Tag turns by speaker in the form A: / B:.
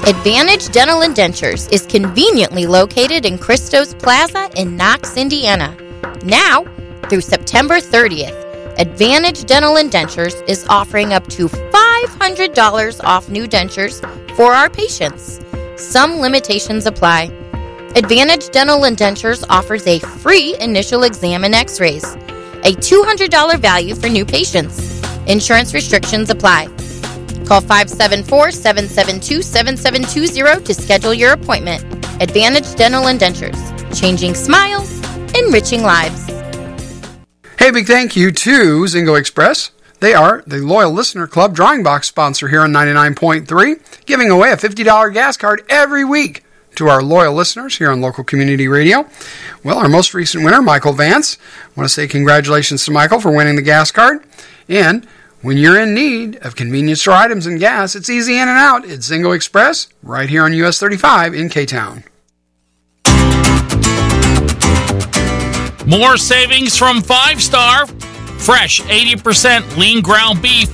A: Advantage Dental and Dentures is conveniently located in Christos Plaza in Knox, Indiana. Now, through September 30th, Advantage Dental and Dentures is offering up to $500 off new dentures for our patients. Some limitations apply. Advantage Dental and Dentures offers a free initial exam and x-rays, a $200 value for new patients. Insurance restrictions apply. Call 574-772-7720 to schedule your appointment. Advantage Dental and Dentures, changing smiles, enriching lives.
B: Hey, big thank you to Zingo Express. They are the Loyal Listener Club drawing box sponsor here on 99.3, giving away a $50 gas card every week to our loyal listeners here on local community radio. Well, our most recent winner, Michael Vance. I want to say congratulations to Michael for winning the gas card. And when you're in need of convenience store items and gas, it's easy in and out. It's Zingo Express right here on US 35 in K-Town.
C: More savings from 5 Star. Fresh 80% lean ground beef